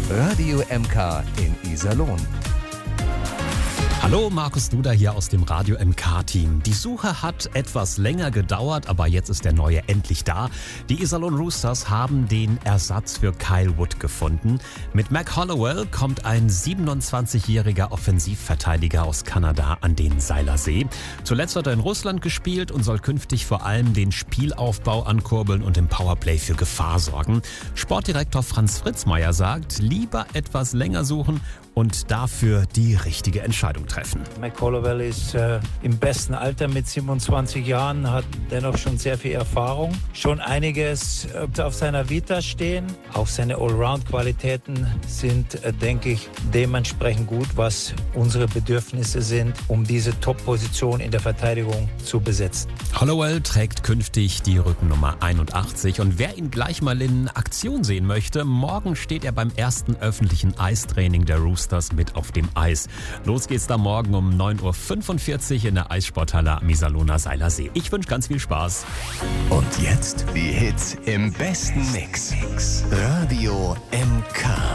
Radio MK in Iserlohn. Hallo, Markus Duda hier aus dem Radio MK-Team. Die Suche hat etwas länger gedauert, aber jetzt ist der Neue endlich da. Die Iserlohn Roosters haben den Ersatz für Kyle Wood gefunden. Mit Mac Hollowell kommt ein 27-jähriger Offensivverteidiger aus Kanada an den Seilersee. Zuletzt hat er in Russland gespielt und soll künftig vor allem den Spielaufbau ankurbeln und im Powerplay für Gefahr sorgen. Sportdirektor Franz Fritzmeier sagt, lieber etwas länger suchen und dafür die richtige Entscheidung treffen. Mac Hollowell ist im besten Alter mit 27 Jahren, hat dennoch schon sehr viel Erfahrung. Schon einiges auf seiner Vita stehen. Auch seine Allround-Qualitäten sind, denke ich, dementsprechend gut, was unsere Bedürfnisse sind, um diese Top-Position in der Verteidigung zu besetzen. Hollowell trägt künftig die Rückennummer 81 und wer ihn gleich mal in Aktion sehen möchte, morgen steht er beim ersten öffentlichen Eistraining der Roosters mit auf dem Eis. Los geht's da morgen um 9.45 Uhr in der Eissporthalle am Iserlohner Seilersee. Ich wünsche ganz viel Spaß. Und jetzt die Hits im besten Mix. Radio MK.